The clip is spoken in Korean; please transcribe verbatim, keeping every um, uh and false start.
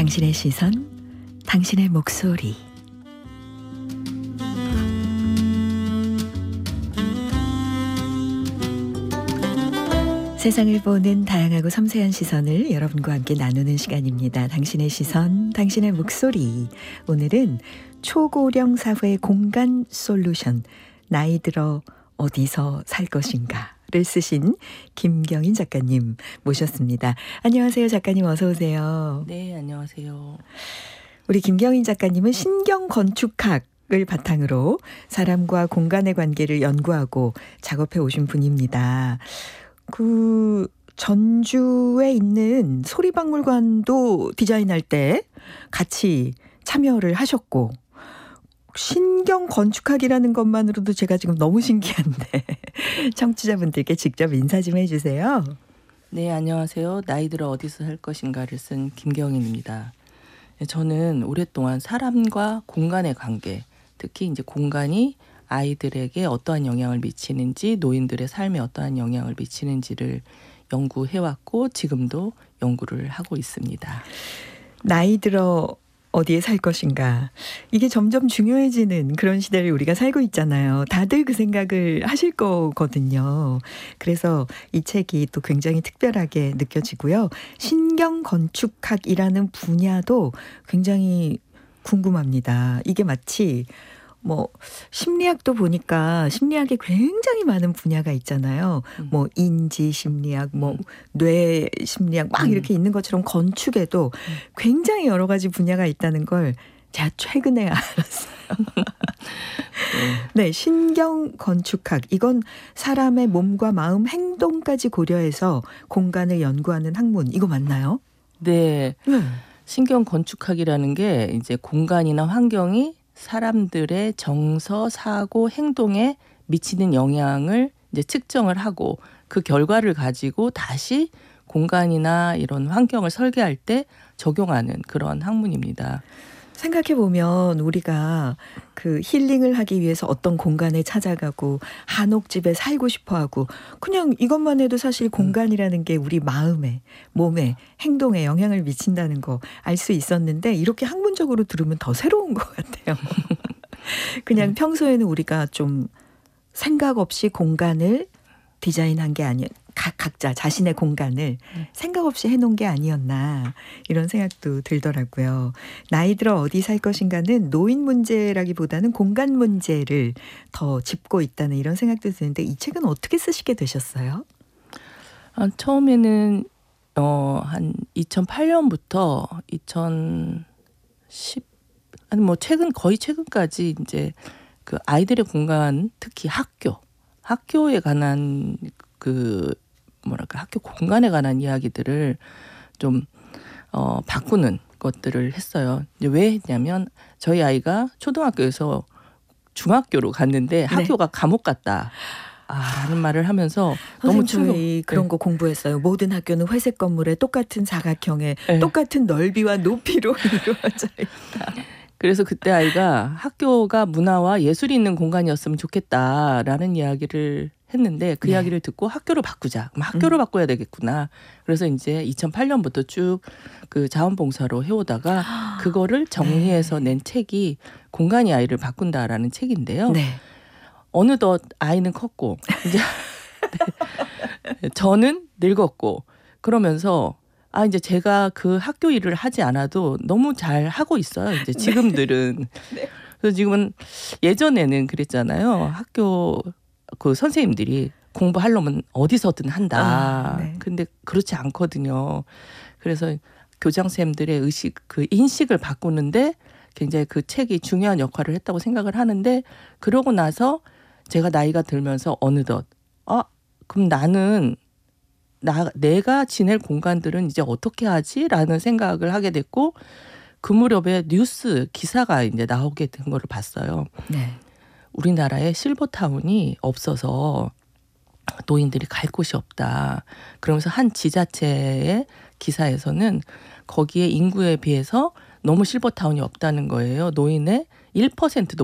당신의 시선, 당신의 목소리. 세상을 보는 다양하고 섬세한 시선을 여러분과 함께 나누는 시간입니다. 당신의 시선, 당신의 목소리. 오늘은 초고령 사회 공간 솔루션, 나이 들어 어디서 살 것인가를 쓰신 김경인 작가님 모셨습니다. 안녕하세요, 작가님. 어서 오세요. 네, 안녕하세요. 우리 김경인 작가님은 신경건축학을 바탕으로 사람과 공간의 관계를 연구하고 작업해 오신 분입니다. 그 전주에 있는 소리박물관도 디자인할 때 같이 참여를 하셨고, 신경건축학이라는 것만으로도 제가 지금 너무 신기한데 청취자분들께 직접 인사 좀 해주세요. 네, 안녕하세요. 나이 들어 어디서 살 것인가를 쓴 김경인입니다. 저는 오랫동안 사람과 공간의 관계, 특히 이제 공간이 아이들에게 어떠한 영향을 미치는지, 노인들의 삶에 어떠한 영향을 미치는지를 연구해왔고 지금도 연구를 하고 있습니다. 나이 들어 어디에 살 것인가, 이게 점점 중요해지는 그런 시대를 우리가 살고 있잖아요. 다들 그 생각을 하실 거거든요. 그래서 이 책이 또 굉장히 특별하게 느껴지고요. 신경건축학이라는 분야도 굉장히 궁금합니다. 이게 마치 뭐 심리학도 보니까 심리학에 굉장히 많은 분야가 있잖아요. 음. 뭐 인지 심리학, 뭐 뇌 심리학 막 음. 이렇게 있는 것처럼 건축에도 음. 굉장히 여러 가지 분야가 있다는 걸 제가 최근에 알았어요. 네, 신경건축학. 이건 사람의 몸과 마음, 행동까지 고려해서 공간을 연구하는 학문. 이거 맞나요? 네. 네. 신경건축학이라는 게 이제 공간이나 환경이 사람들의 정서, 사고, 행동에 미치는 영향을 이제 측정을 하고 그 결과를 가지고 다시 공간이나 이런 환경을 설계할 때 적용하는 그런 학문입니다. 생각해 보면 우리가 그 힐링을 하기 위해서 어떤 공간에 찾아가고 한옥집에 살고 싶어 하고, 그냥 이것만 해도 사실 공간이라는 게 우리 마음에, 몸에, 행동에 영향을 미친다는 거 알 수 있었는데, 이렇게 학문적으로 들으면 더 새로운 것 같아요. 그냥 평소에는 우리가 좀 생각 없이 공간을 디자인한 게 아니에요. 각, 각자 자신의 공간을 생각 없이 해놓은 게 아니었나, 이런 생각도 들더라고요. 나이 들어 어디 살 것인가는 노인 문제라기보다는 공간 문제를 더 짚고 있다는 이런 생각도 드는데, 이 책은 어떻게 쓰시게 되셨어요? 아, 처음에는 어, 한 이천팔 년부터 이천십 아니 뭐 최근 거의 최근까지 이제 그 아이들의 공간, 특히 학교 학교에 관한 그 뭐랄까 학교 공간에 관한 이야기들을 좀 어, 바꾸는 것들을 했어요. 이제 왜 했냐면 저희 아이가 초등학교에서 중학교로 갔는데 학교가 네. 감옥 같다. 아, 라는 말을 하면서 너무 충격. 그런 네. 거 공부했어요. 모든 학교는 회색 건물에 똑같은 사각형의 네. 똑같은 넓이와 높이로 이루어져 있다. 그래서 그때 아이가 학교가 문화와 예술이 있는 공간이었으면 좋겠다라는 이야기를 했는데 그 네. 이야기를 듣고 학교를 바꾸자. 그럼 학교를 음. 바꿔야 되겠구나. 그래서 이제 이천팔 년부터 쭉 그 자원봉사로 해오다가 그거를 정리해서 네. 낸 책이 공간이 아이를 바꾼다라는 책인데요. 네. 어느덧 아이는 컸고 이제 네. 저는 늙었고 그러면서 아 이제 제가 그 학교 일을 하지 않아도 너무 잘 하고 있어요. 이제 지금들은. 네. 그래서 지금은 예전에는 그랬잖아요. 학교 그 선생님들이 공부하려면 어디서든 한다. 아, 네. 근데 그렇지 않거든요. 그래서 교장선생님들의 의식, 그 인식을 바꾸는데 굉장히 그 책이 중요한 역할을 했다고 생각을 하는데, 그러고 나서 제가 나이가 들면서 어느덧 아 그럼 나는 나 내가 지낼 공간들은 이제 어떻게 하지라는 생각을 하게 됐고, 그 무렵에 뉴스 기사가 이제 나오게 된 거를 봤어요. 네. 우리나라에 실버타운이 없어서 노인들이 갈 곳이 없다. 그러면서 한 지자체의 기사에서는 거기에 인구에 비해서 너무 실버타운이 없다는 거예요. 노인의 일 퍼센트도